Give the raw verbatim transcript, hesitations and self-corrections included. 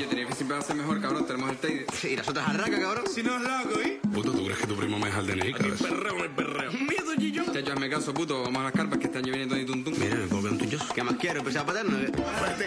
Tenerife siempre va a ser mejor, cabrón. Tenemos el Teide. Y las otras arracas, cabrón. Si no es loco, ¿eh? Puto, ¿tú crees que tu primo me deja el D N I, Aquí cabrón? perreo, no hay perreo. Miedo, Gillo. Chacho, hazme caso, puto. Vamos a las carpas que este año viene Tony Tum Tum. Mira, me puedo ver un tuyo. ¿Qué más quiero? ¿Pesado paterno? Fuerte